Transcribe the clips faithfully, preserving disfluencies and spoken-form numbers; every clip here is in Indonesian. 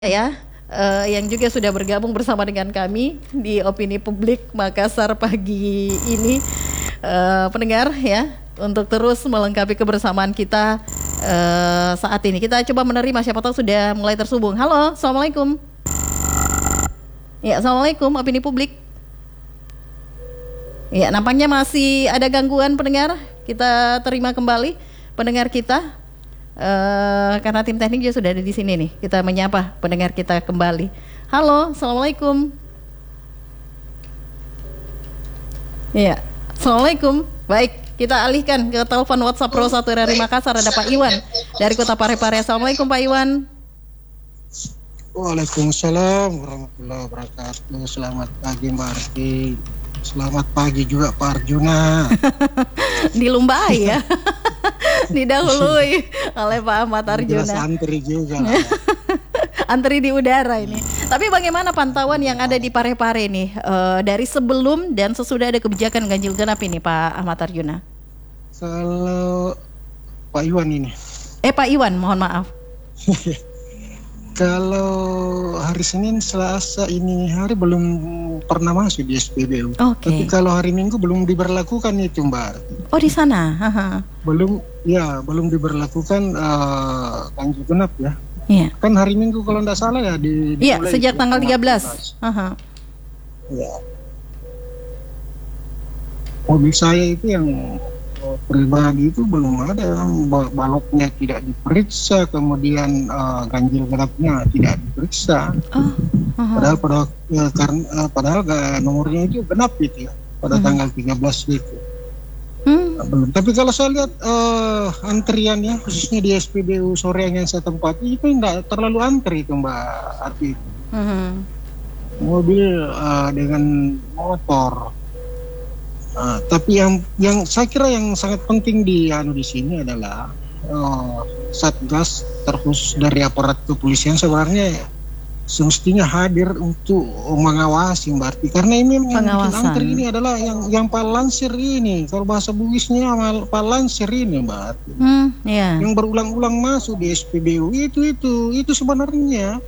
ya, uh, yang juga sudah bergabung bersama dengan kami di Opini Publik Makassar pagi ini, uh, pendengar ya, untuk terus melengkapi kebersamaan kita uh, saat ini. Kita coba menerima, siapa tahu sudah mulai tersambung. Halo, assalamualaikum. Ya, assalamualaikum Opini Publik. Ya, nampaknya masih ada gangguan pendengar. Kita terima kembali pendengar kita. Uh, karena tim teknik juga sudah ada di sini nih. Kita menyapa pendengar kita kembali. Halo, assalamualaikum. Iya, assalamualaikum. Baik, kita alihkan ke telepon WhatsApp Pro satu dari Makassar. Ada Pak Iwan dari Kota Parepare. Assalamualaikum Pak Iwan. Waalaikumsalam warahmatullahi wabarakatuh. Selamat pagi Mbak Arti. Selamat pagi juga Pak Arjuna. Dilumbai ya. Didahului oleh Pak Ahmad Arjuna. Jelas antri juga lah. Antri di udara ini. Tapi bagaimana pantauan yang ada di Parepare ini uh, dari sebelum dan sesudah ada kebijakan ganjil genap ini Pak Ahmad Arjuna? Kalau Pak Iwan ini. Eh Pak Iwan, mohon maaf. Kalau hari Senin, Selasa ini hari belum pernah masuk di S P B U. Okay. Tapi kalau hari Minggu belum diberlakukan itu Mbak. Oh di sana? Haha. Belum, ya belum diberlakukan uh, ganjil genap ya. Iya. Kan hari Minggu kalau tidak salah ya di. Iya, sejak tanggal tiga belas. Haha. Ya. Mobil saya itu yang pribadi itu belum ada, baloknya tidak diperiksa, kemudian uh, ganjil genapnya tidak diperiksa. Oh, uh-huh. Padahal pada ya, karena uh, padahal uh, nomornya itu genap itu ya pada uh-huh. tanggal tiga belas itu. Hmm. Nah, belum. Tapi kalau saya lihat uh, antriannya khususnya di S P B U Soreang yang saya tempati itu tidak terlalu antri itu Mbak Ati. Uh-huh. Mobil uh, dengan motor. Uh, tapi yang yang saya kira yang sangat penting di anu di sini adalah uh, Satgas terkhusus dari aparat kepolisian sebenarnya semestinya hadir untuk mengawasi Mbak Arti, karena ini yang antri ini adalah yang yang palansir ini, kalau bahasa Bugisnya palansir ini Mbak Arti. Hmm, yeah. Yang berulang-ulang masuk di S P B U itu itu itu sebenarnya.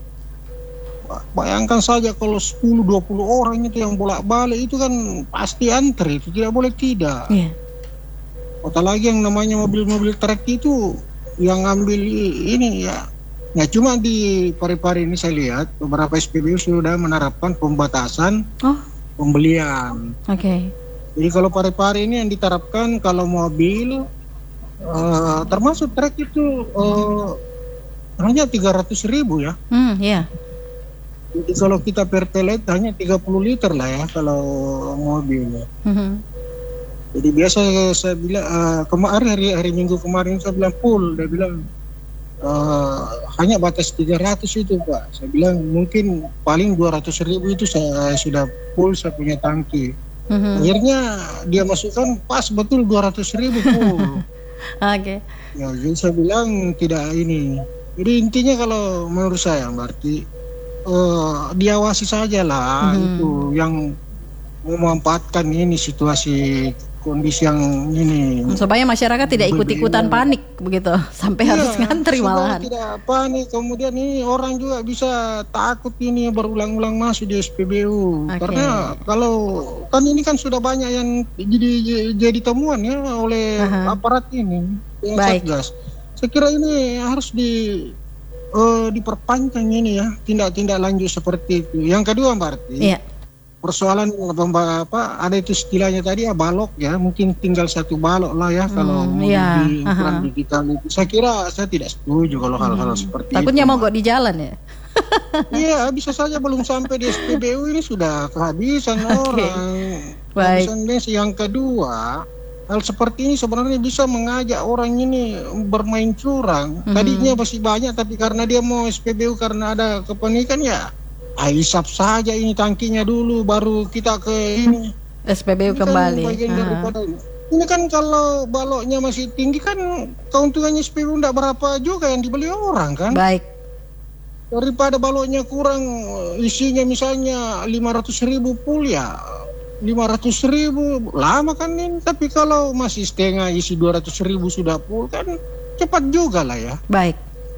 Bayangkan saja kalau sepuluh dua puluh orang itu yang bolak-balik itu kan pasti antri, itu tidak boleh tidak. Yeah. Apalagi yang namanya mobil-mobil truk itu yang ambil ini ya. Ya cuma di Parepare ini saya lihat beberapa S P B U sudah menerapkan pembatasan oh. pembelian. Oke. Okay. Jadi kalau Parepare ini yang diterapkan kalau mobil uh, termasuk truk itu uh, hanya tiga ratus ribu ya. Hmm, ya. Yeah. Jadi kalau kita pertelit hanya tiga puluh liter lah ya kalau mobil. Mm-hmm. Jadi biasa saya bilang uh, kemarin hari hari Minggu kemarin saya bilang full, dia bilang uh, hanya batas tiga ratus itu Pak. Saya bilang mungkin paling dua ratus ribu itu saya sudah full, saya punya tangki. Mm-hmm. Akhirnya dia masukkan pas betul dua ratus ribu full. Oke. Okay. Ya jadi saya bilang tidak ini. Jadi intinya kalau menurut saya berarti Uh, diawasi saja lah hmm. itu yang memanfaatkan ini situasi kondisi yang ini supaya masyarakat tidak ikut-ikutan panik begitu sampai ya, harus ngantri malahan. Tidak panik, kemudian ini orang juga bisa takut ini berulang-ulang masuk di S P B U. Okay. Karena kalau kan ini kan sudah banyak yang jadi jadi temuan ya oleh uh-huh. aparat ini yang Satgas. Saya kira ini harus di Uh, diperpanjang ini ya tindak-tindak lanjut seperti itu. Yang kedua Mbak Arti, yeah. persoalan apa ada itu istilahnya tadi ya balok ya, mungkin tinggal satu balok lah ya hmm, kalau yeah. di ukuran uh-huh. digital itu. Saya kira saya tidak setuju kalau hmm. hal-hal seperti Takutnya itu. Takutnya mogok di jalan ya. Iya bisa saja belum sampai di S P B U ini sudah kehabisan okay. orang. Kehabisan bensin. Yang kedua, hal seperti ini sebenarnya bisa mengajak orang ini bermain curang. Mm-hmm. Tadinya masih banyak, tapi karena dia mau S P B U karena ada kepanikan ya, ah, hisap saja ini tangkinya dulu, baru kita ke ini S P B U ini kembali. Kan ini kan kalau baloknya masih tinggi kan keuntungannya S P B U tidak berapa juga yang dibeli orang kan. Baik. Daripada baloknya kurang isinya misalnya lima ratus ribu full ya. lima ratus ribu lama kan ini, tapi kalau masih setengah isi dua ratus ribu sudah full kan cepat juga lah ya. Baik.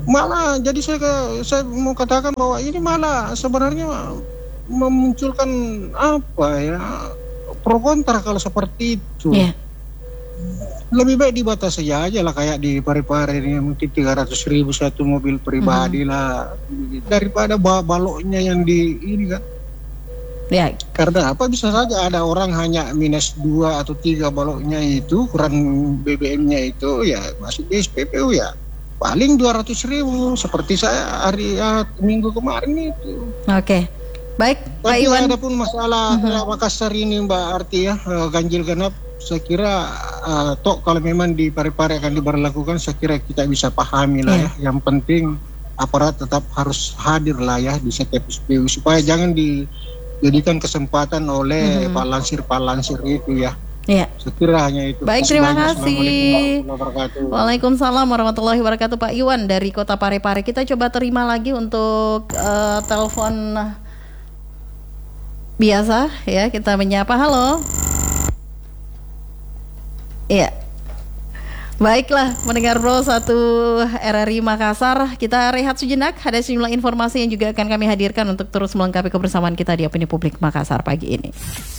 Malah jadi saya saya mau katakan bahwa ini malah sebenarnya memunculkan apa ya, pro kontra kalau seperti itu. Yeah. Lebih baik dibatasi aja lah, kayak di Parepare ini mungkin tiga ratus ribu satu mobil pribadi mm-hmm. lah, daripada baloknya yang di ini kan. Ya. Karena apa, bisa saja ada orang hanya minus dua atau tiga baloknya itu, kurang B B M-nya itu ya masuk di S P P U ya paling dua ratus ribu seperti saya hari ya, minggu kemarin itu. Oke. Okay. Baik, Pak Iwan. Ada pun masalah uh-huh. Makassar ini Mbak Arti ya, ganjil genap, saya kira uh, toh kalau memang di Parepare akan diberlakukan, saya kira kita bisa pahami lah yeah. ya. Yang penting aparat tetap harus hadir lah ya di setiap S P U supaya jangan dijadikan kesempatan oleh uh-huh. palansir-palansir itu ya. Iya. Sekira hanya itu. Baik, terima kasih. Waalaikumsalam warahmatullahi wabarakatuh, Pak Iwan dari Kota Parepare. Kita coba terima lagi untuk uh, telepon biasa ya, kita menyapa. Halo. Iya. Baiklah, mendengar Pro satu R R I Makassar, kita rehat sejenak. Ada sejumlah informasi yang juga akan kami hadirkan untuk terus melengkapi kebersamaan kita di Opini Publik Makassar pagi ini.